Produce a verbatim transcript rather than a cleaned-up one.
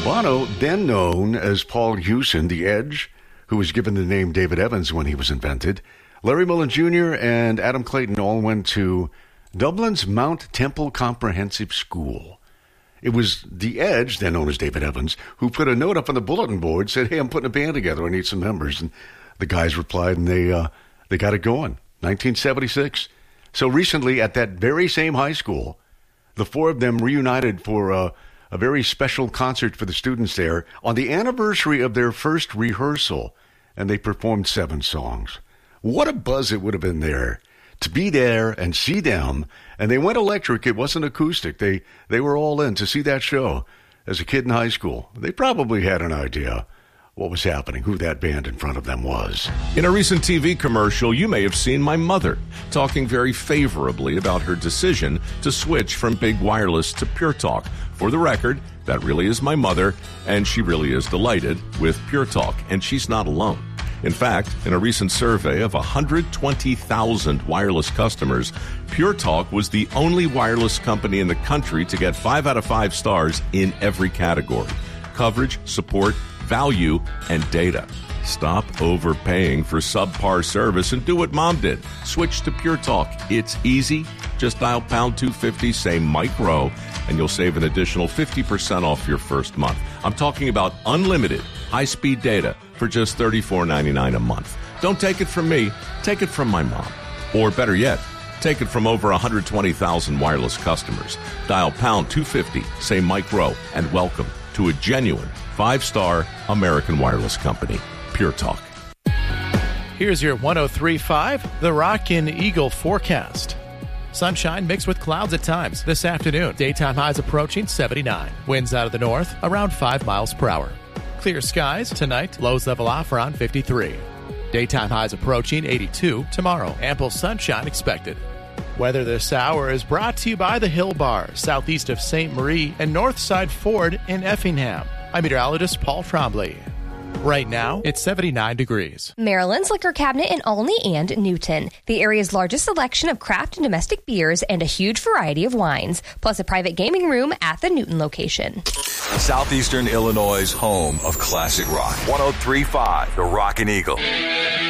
Bono, then known as Paul Hewson, the Edge, who was given the name David Evans when he was invented. Larry Mullen Junior and Adam Clayton all went to Dublin's Mount Temple Comprehensive School. It was the Edge, then known as David Evans, who put a note up on the bulletin board, said, hey, I'm putting a band together. I need some members. And the guys replied, and they uh, they got it going. nineteen seventy-six. So recently, at that very same high school, the four of them reunited for uh, a very special concert for the students there on the anniversary of their first rehearsal, and they performed seven songs. What a buzz it would have been there to be there and see them. And they went electric. It wasn't acoustic. They they were all in to see that show as a kid in high school. They probably had an idea what was happening, who that band in front of them was. In a recent T V commercial, you may have seen my mother talking very favorably about her decision to switch from Big Wireless to Pure Talk. For the record, that really is my mother, and she really is delighted with Pure Talk, and she's not alone. In fact, in a recent survey of one hundred twenty thousand wireless customers, Pure Talk was the only wireless company in the country to get five out of five stars in every category: coverage, support, value, and data. Stop overpaying for subpar service and do what Mom did. Switch to Pure Talk. It's easy. Just dial pound two fifty, say micro, and you'll save an additional fifty percent off your first month. I'm talking about unlimited high-speed data for just thirty-four ninety-nine a month. Don't take it from me. Take it from my mom. Or better yet, take it from over one hundred twenty thousand wireless customers. Dial pound two fifty, say micro, and welcome to a genuine five-star American wireless company, Pure Talk. Here's your one oh three point five, The Rockin' Eagle forecast. Sunshine mixed with clouds at times this afternoon. Daytime highs approaching seventy-nine. Winds out of the north around five miles per hour. Clear skies tonight. Lows level off around fifty-three. Daytime highs approaching eighty-two tomorrow. Ample sunshine expected. Weather this hour is brought to you by the Hill Bar, southeast of Saint Marie and Northside Ford in Effingham. I'm meteorologist Paul Trombley. Right now, it's seventy-nine degrees. Maryland's Liquor Cabinet in Olney and Newton. The area's largest selection of craft and domestic beers and a huge variety of wines, plus a private gaming room at the Newton location. Southeastern Illinois' home of classic rock. one oh three point five, The Rockin' Eagle.